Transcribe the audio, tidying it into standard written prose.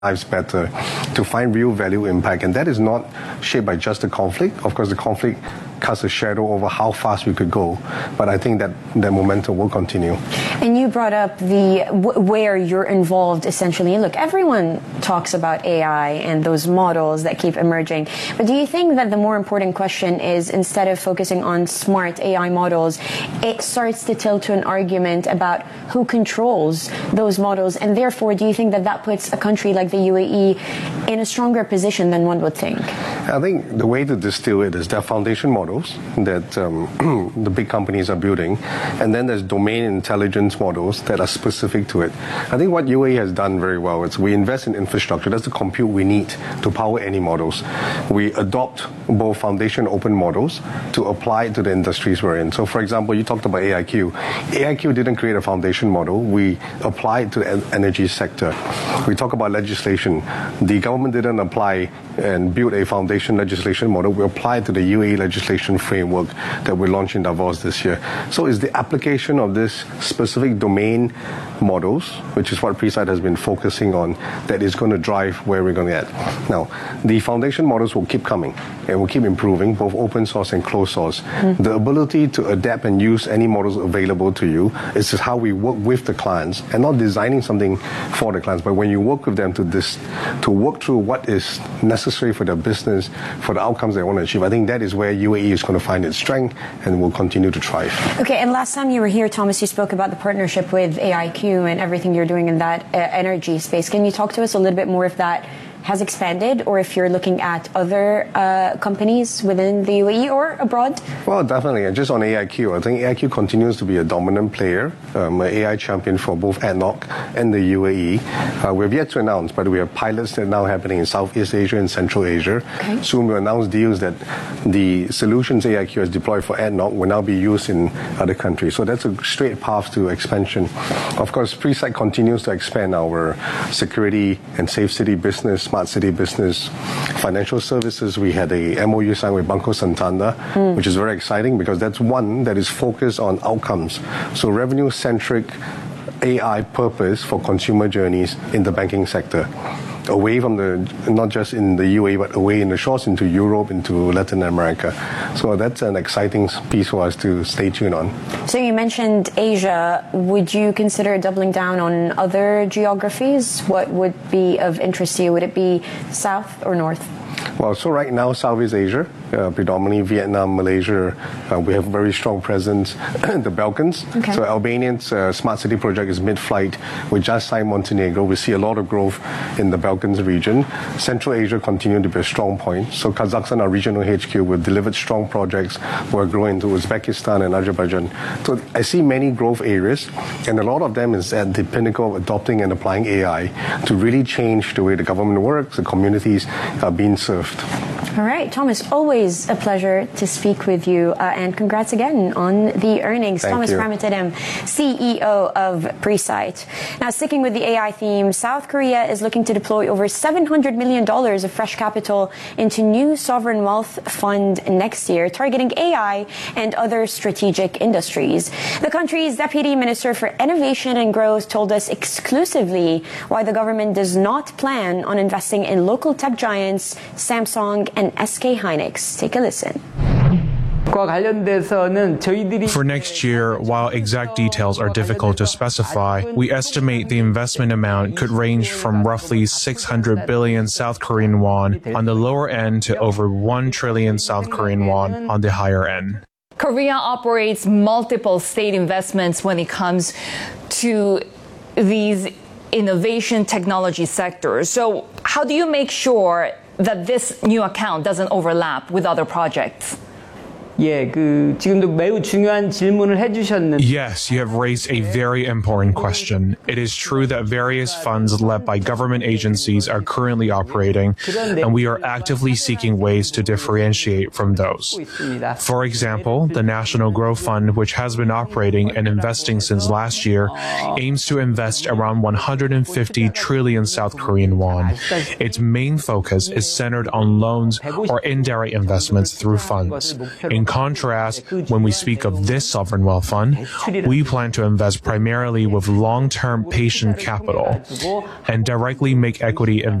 lives better, to find real value impact. And that is not shaped by just the conflict. Of course, the conflict casts a shadow over how fast we could go. But I think that momentum will continue. And you brought up where you're involved, essentially. And look, everyone talks about AI and those models that keep emerging. But do you think that the more important question is, instead of focusing on smart AI models, it starts to tilt to an argument about who controls those models? And therefore, do you think that that puts a country like the UAE in a stronger position than one would think? I think the way to distill it is there are foundation models that the big companies are building, and then there's domain intelligence models that are specific to it. I think what UAE has done very well is we invest in infrastructure. That's the compute we need to power any models. We adopt both foundation open models to apply it to the industries we're in. So, for example, you talked about AIQ. AIQ didn't create a foundation model. We applied it to the energy sector. We talk about legislation. The government didn't apply and build a foundation legislation model. We applied to the UAE legislation framework that we launched in Davos this year. So it's the application of this specific domain models, which is what Presight has been focusing on, that is going to drive where we're going to get. Now, the foundation models will keep coming and will keep improving, both open source and closed source. The ability to adapt and use any models available to you is just how we work with the clients, and not designing something for the clients, but when you work with them to work through what is necessary for their business, for the outcomes they want to achieve. I think that is where UAE is going to find its strength and will continue to thrive. Okay, and last time you were here, Thomas, you spoke about the partnership with AIQ and everything you're doing in that energy space. Can you talk to us a little bit more if that has expanded, or if you're looking at other companies within the UAE or abroad? Well, definitely. And just on AIQ, I think AIQ continues to be a dominant player, an AI champion for both ADNOC and the UAE. We have yet to announce, but we have pilots that are now happening in Southeast Asia and Central Asia. Okay. Soon we'll announce deals that the solutions AIQ has deployed for ADNOC will now be used in other countries. So that's a straight path to expansion. Of course, Presight continues to expand our security and safe city business, smart city business, financial services. We had a MOU signed with Banco Santander, which is very exciting because that's one that is focused on outcomes. So revenue-centric AI purpose for consumer journeys in the banking sector, away from not just in the UAE, but away in the shores into Europe, into Latin America. So that's an exciting piece for us to stay tuned on. So you mentioned Asia. Would you consider doubling down on other geographies? What would be of interest to you? Would it be South or North? Well, so right now, Southeast Asia, predominantly Vietnam, Malaysia. We have a very strong presence in the Balkans. Okay. So Albanian's smart city project is mid-flight. We just signed Montenegro. We see a lot of growth in the Balkans region. Central Asia continues to be a strong point. So Kazakhstan, our regional HQ, we've delivered strong projects. We're growing to Uzbekistan and Azerbaijan. So I see many growth areas, and a lot of them is at the pinnacle of adopting and applying AI to really change the way the government works, the communities are being served. All right, Thomas, always a pleasure to speak with you, and congrats again on the earnings. Thank Thomas you. Paramotidem, CEO of Presight. Now, sticking with the AI theme, South Korea is looking to deploy over $700 million of fresh capital into new sovereign wealth fund next year, targeting AI and other strategic industries. The country's Deputy Minister for Innovation and Growth told us exclusively why the government does not plan on investing in local tech giants Samsung and SK Hynix. Take a listen. For next year, while exact details are difficult to specify, we estimate the investment amount could range from roughly 600 billion South Korean won on the lower end to over 1 trillion South Korean won on the higher end. Korea operates multiple state investments when it comes to these innovation technology sectors. So how do you make sure that this new account doesn't overlap with other projects? Yes, you have raised a very important question. It is true that various funds led by government agencies are currently operating, and we are actively seeking ways to differentiate from those. For example, the National Growth Fund, which has been operating and investing since last year, aims to invest around 150 trillion South Korean won. Its main focus is centered on loans or indirect investments through funds. In contrast, when we speak of this sovereign wealth fund, we plan to invest primarily with long-term patient capital and directly make equity investments